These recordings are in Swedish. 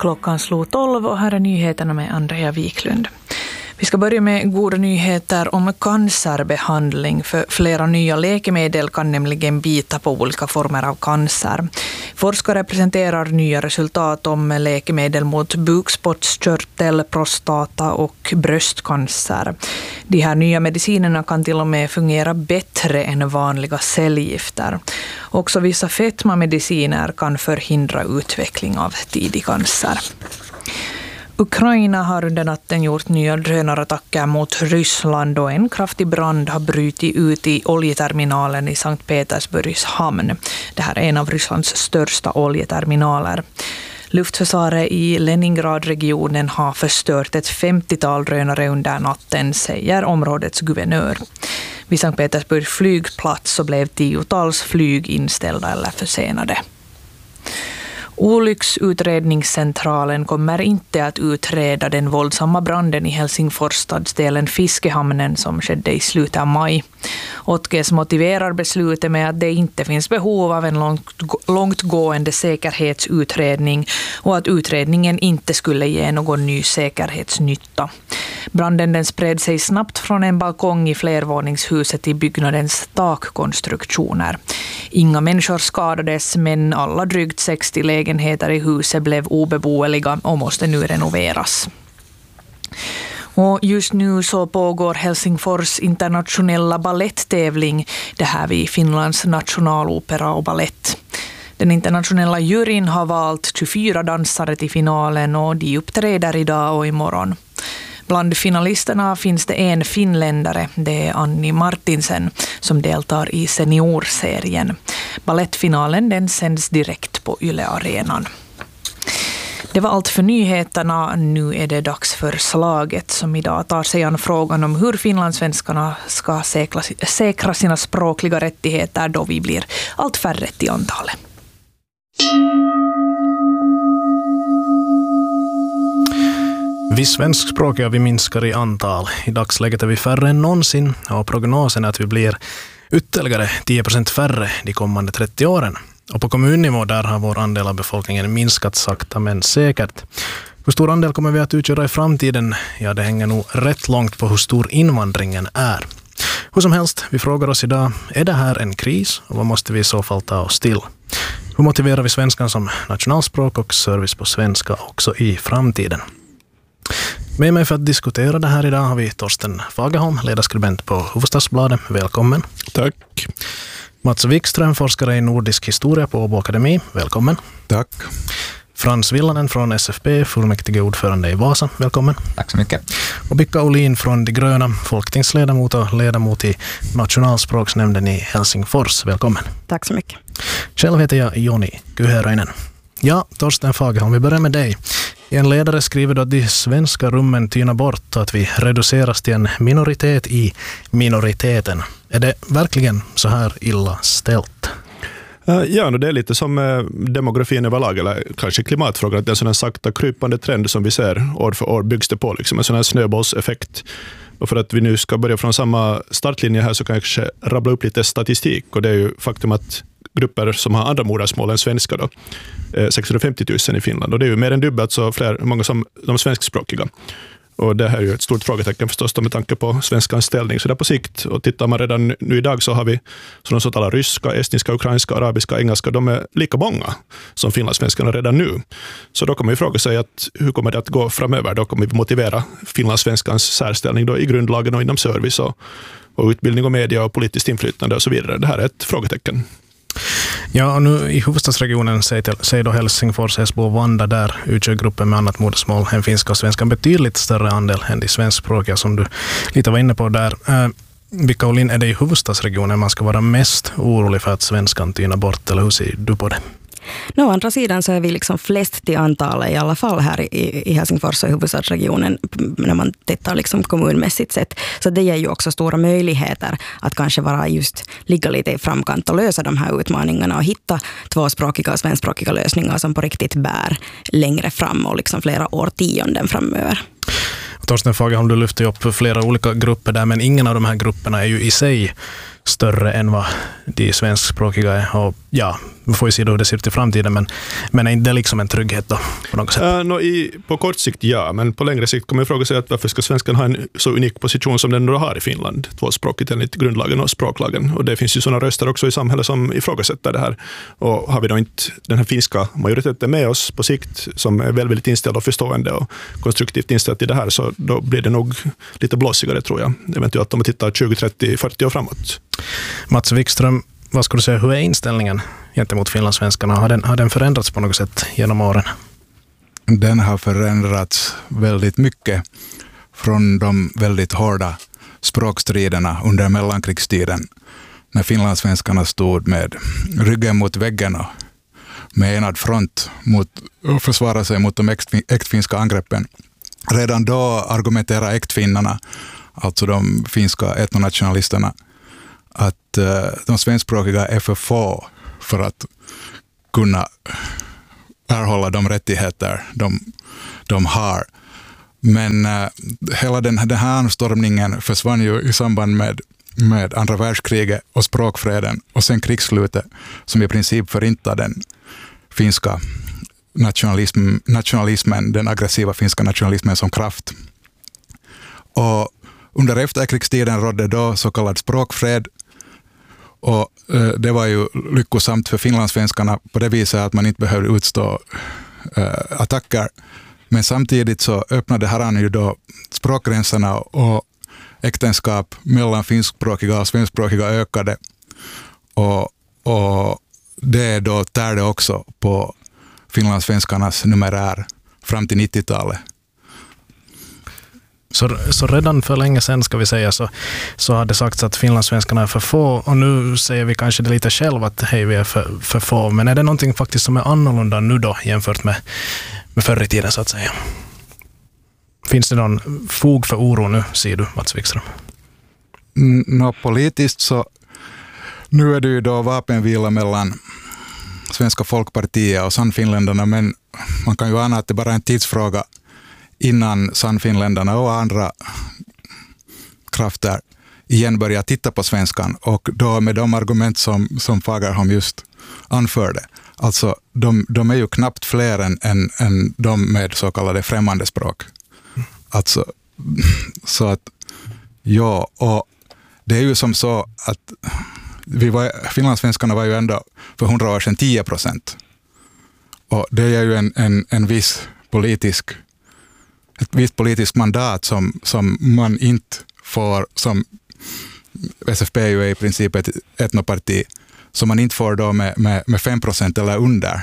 Klockan slog 12 och här är nyheterna med Andrea Wiklund. Vi ska börja med goda nyheter om cancerbehandling, för flera nya läkemedel kan nämligen bita på olika former av cancer. Forskare presenterar nya resultat om läkemedel mot bukspottkörtel, prostata och bröstcancer. De här nya medicinerna kan till och med fungera bättre än vanliga cellgifter. Också vissa fetmamediciner kan förhindra utveckling av tidig cancer. Ukraina har under natten gjort nya drönarattacker mot Ryssland och en kraftig brand har brutit ut i oljeterminalen i Sankt Petersburgs hamn. Det här är en av Rysslands största oljeterminaler. Luftförsvaret i Leningradregionen har förstört ett 50-tal drönare under natten, säger områdets guvernör. Vid Sankt Petersburgs flygplats så blev 10-tals flyg inställda eller försenade. Olycksutredningscentralen kommer inte att utreda den våldsamma branden i Helsingfors stadsdelen Fiskehamnen som skedde i slutet av maj. Otges motiverar beslutet med att det inte finns behov av en långtgående säkerhetsutredning och att utredningen inte skulle ge någon ny säkerhetsnytta. Branden den spred sig snabbt från en balkong i flervåningshuset i byggnadens takkonstruktioner. Inga människor skadades, men alla drygt 60 lägenheter i huset blev obeboeliga och måste nu renoveras. Och just nu så pågår Helsingfors internationella balletttävling, det här vid Finlands nationalopera och ballett. Den internationella juryn har valt 24 dansare till finalen och de uppträder idag och imorgon. Bland finalisterna finns det en finländare, det är Anni Martinsen, som deltar i seniorserien. Ballettfinalen den sänds direkt på Yle Arenan. Det var allt för nyheterna. Nu är det dags för slaget som idag tar sig an frågan om hur finlandssvenskarna ska säkra sina språkliga rättigheter då vi blir allt färre i antalet. Vi svenskspråkiga vi minskar i antal. I dagsläget är vi färre än någonsin och prognosen är att vi blir ytterligare 10% färre de kommande 30 åren. Och på kommunnivå där har vår andel av befolkningen minskat sakta men säkert. Hur stor andel kommer vi att utgöra i framtiden? Ja, det hänger nog rätt långt på hur stor invandringen är. Hur som helst, vi frågar oss idag, är det här en kris och vad måste vi i så fall ta oss till? Hur motiverar vi svenskan som nationalspråk och service på svenska också i framtiden? Med mig för att diskutera det här idag har vi Torsten Fagerholm, ledarskribent på Hufvudstadsbladet. Välkommen. Tack. Mats Wikström, forskare i nordisk historia på Åbo Akademi. Välkommen. Tack. Frans Villanen från SFP, fullmäktige ordförande i Vasa. Välkommen. Tack så mycket. Och Pekka Olin från De gröna, folketingsledamot och ledamot i nationalspråksnämnden i Helsingfors. Välkommen. Tack så mycket. Själv heter jag Joni Kyhäröinen. Ja, Torsten Fagerholm, vi börjar med dig. I en ledare skriver du att de svenska rummen tynar bort och att vi reduceras till en minoritet i minoriteten. Är det verkligen så här illa ställt? Ja, det är lite som demografin överlag, eller kanske klimatfrågan, att det är en sån här sakta krypande trend som vi ser år för år byggs det på, liksom en sån här snöbollseffekt. Och för att vi nu ska börja från samma startlinje här så kan jag kanske rabbla upp lite statistik, och det är ju faktum att grupper som har andra modersmål än svenska då, 650 000 i Finland, och det är ju mer än dubbelt så många som de svenskspråkiga. Och det här är ju ett stort frågetecken förstås med tanke på svenskans ställning. Så där på sikt, och tittar man redan nu idag så har vi sådana så talar ryska, estniska, ukrainska, arabiska, engelska, de är lika många som finlandssvenskarna redan nu. Så då kommer vi fråga sig att hur kommer det att gå framöver? Då kommer vi motivera finlandssvenskans särställning då i grundlagen och inom service och utbildning och media och politiskt inflytande och så vidare. Det här är ett frågetecken. Ja, och nu i huvudstadsregionen säger då Helsingfors, Esbo och Vanda, där utgör gruppen med annat modersmål än finska och svenska en betydligt större andel än de svenskspråkiga som du lite var inne på där. Vilka Olin, är det i huvudstadsregionen man ska vara mest orolig för att svenskan tynar bort, eller hur ser du på det? Å andra sidan så är vi liksom flest till antalet i alla fall här i Helsingfors och i huvudstadsregionen när man tittar liksom kommunmässigt sett. Så det ger ju också stora möjligheter att kanske vara just ligga lite i framkant och lösa de här utmaningarna och hitta tvåspråkiga och svenskspråkiga lösningar som på riktigt bär längre fram och liksom flera årtionden framöver. Torsten Fagerholm, du lyfter upp flera olika grupper där, men ingen av de här grupperna är ju i sig större än vad de svenskspråkiga är. Och ja, vi får ju se hur det ser ut i framtiden, men är inte det liksom en trygghet då på något sätt? På kort sikt ja, men på längre sikt kommer jag fråga sig att varför ska svenskan ha en så unik position som den då har i Finland, tvåspråkigt enligt grundlagen och språklagen. Och det finns ju sådana röster också i samhället som ifrågasätter det här. Och har vi då inte den här finska majoriteten med oss på sikt som är väldigt inställd och förstående och konstruktivt inställd i det här, så då blir det nog lite blåsigare tror jag. Eventuellt om man tittar 20, 30, 40 år framåt. Mats Wikström, vad ska du säga, hur är inställningen gentemot finlandssvenskarna? Har den förändrats på något sätt genom åren? Den har förändrats väldigt mycket från de väldigt hårda språkstriderna under mellankrigstiden, när finlandssvenskarna stod med ryggen mot väggen och med enad front och försvara sig mot de äktfinska angreppen. Redan då argumenterade äktfinnarna, alltså de finska etnonationalisterna, att de svenskspråkiga är för få för att kunna erhålla de rättigheter de har. Men hela den här anstormningen försvann ju i samband med andra världskriget och språkfreden och sen krigsslutet, som i princip förintade den finska nationalismen, den aggressiva finska nationalismen som kraft. Och under efterkrigstiden rådde då så kallad språkfred, och det var ju lyckosamt för finlandssvenskarna på det viset att man inte behövde utstå attacker. Men samtidigt så öppnade herran ju då språkgränserna och äktenskap mellan finskspråkiga och svenskspråkiga ökade. Och det då tärde också på finlandssvenskarnas numerär fram till 90-talet. Så redan för länge sedan, ska vi säga, så har det sagts att finlandssvenskarna är för få, och nu säger vi kanske det lite själv att hej, vi är för få. Men är det någonting faktiskt som är annorlunda nu då jämfört med förr i tiden, så att säga? Finns det någon fog för oro nu, säger du, Mats Wikström? Politiskt så nu är det ju då vapenvila mellan Svenska folkpartiet och Sannfinländarna, men man kan ju ana att det bara är en tidsfråga innan Sannfinländarna och andra krafter igen börjar titta på svenskan, och då med de argument som Fagerholm just anförde. Alltså de är ju knappt fler än de med så kallade främmande språk. Alltså, så att ja, och det är ju som så att finlandssvenskarna var ju ändå för 100 år sedan 10%. Och det är ju en viss ett visst politiskt mandat som man inte får, som SFP ju är i princip ett etnoparti, som man inte får då med 5% eller under.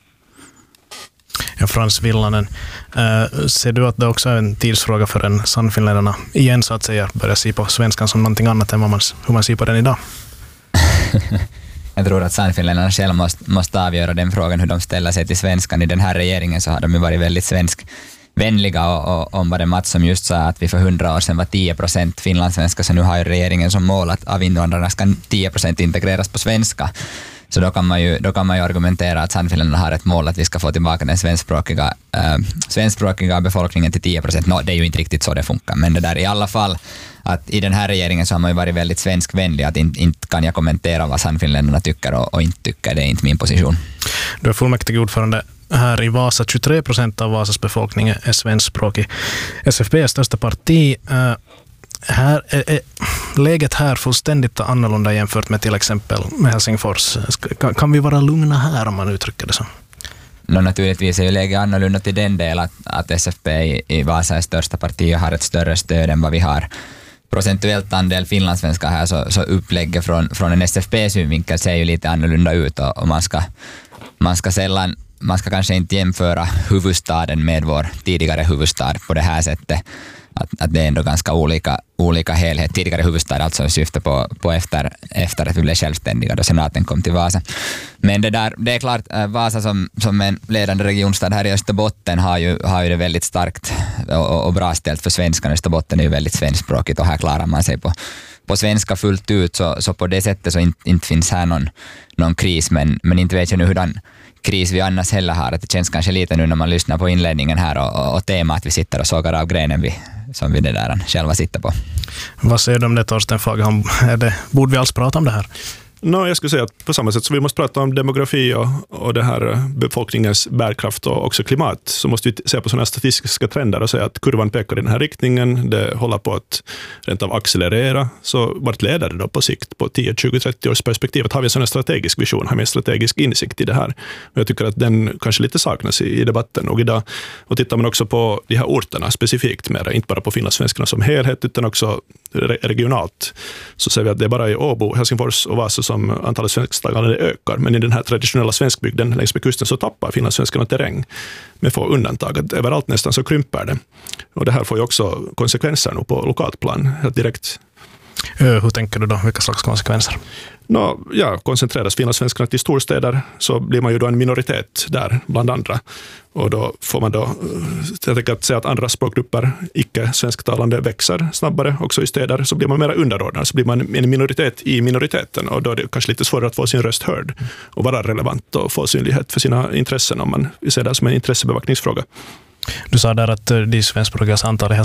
Ja, Frans Villanen, ser du att det också är en tidsfråga för en Sannfinländarna igen, så att säga, börja se på svenskan som någonting annat än hur man ser på den idag? Jag tror att Sannfinländarna själv måste avgöra den frågan, hur de ställer sig till svenskan. I den här regeringen så har de ju varit väldigt svenskvänliga, och om vad det Mats som just sa att vi för 100 år sedan var 10% finlandssvenska, så nu har ju regeringen som mål att av invandrarna ska 10% integreras på svenska. Så då kan man ju argumentera att Sannfinländarna har ett mål att vi ska få tillbaka den svenskspråkiga befolkningen till 10%. Det är ju inte riktigt så det funkar, men det där i alla fall, att i den här regeringen så har man ju varit väldigt svenskvänlig, att inte kan jag kommentera vad Sannfinländarna tycker och inte tycker, det är inte min position. Du är fullmäktigeordförande här i Vasa. 23% av Vasas befolkning är svenskspråkig. SFP är största parti. Här är läget här fullständigt annorlunda jämfört med till exempel med Helsingfors. Kan vi vara lugna här, om man uttrycker det så? Naturligtvis är ju läget annorlunda till den del att SFP i Vasa är största parti och har ett större stöd än vad vi har. Procentuellt andel finlandssvenskar här, så upplägget från en SFP-synvinkel ser ju lite annorlunda ut, och man ska kanske inte jämföra huvudstaden med vår tidigare huvudstad på det här sättet. Att det är ändå ganska olika helhet. Tidigare huvudstad alltså i syfte på efter att vi blev självständiga, då senaten kom till Vasa. Men det är klart, Vasa som en ledande regionstad här i Österbotten har ju det väldigt starkt och bra ställt för svenskan. Österbotten är ju väldigt svenskspråkigt, och här klarar man sig på svenska fullt ut, så på det sättet så inte finns här någon kris, men inte vet jag nu hurdan kris vi annars heller har. Att det känns kanske lite nu när man lyssnar på inledningen här och temat att vi sitter och sågar av grenen som vi det där själva sitter på. Vad säger du om det, Torsten Fagerholm? Borde vi alls prata om det här? Jag skulle säga att på samma sätt som vi måste prata om demografi och det här befolkningens bärkraft och också klimat, så måste vi se på sådana statistiska trender och säga att kurvan pekar i den här riktningen, det håller på att rent av accelerera. Så vart leder det då på sikt på 10, 20, 30 års perspektivet? Har vi en sån strategisk vision, har vi en strategisk insikt i det här? Och jag tycker att den kanske lite saknas i debatten och idag. Och tittar man också på de här orterna specifikt, mer, inte bara på finlandssvenskarna som helhet utan också regionalt, så ser vi att det är bara i Åbo, Helsingfors och Vasa som antalet svensktalande ökar. Men i den här traditionella svenskbygden längs med kusten så tappar finlandssvenskarna terräng med få undantag. Att överallt nästan så krymper det. Och det här får ju också konsekvenser nu på lokalt plan, helt direkt. Hur tänker du då? Vilka slags konsekvenser? Koncentreras finlandssvenskarna till storstäder så blir man ju då en minoritet där bland andra. Och då får man då, jag tänker att säga att andra språkgrupper, icke-svensktalande, växer snabbare också i städer, så blir man mer underordnad, så blir man en minoritet i minoriteten och då är det kanske lite svårare att få sin röst hörd och vara relevant och få synlighet för sina intressen om man ser det som en intressebevakningsfråga. Du sa där att de svenskspråkigas antal i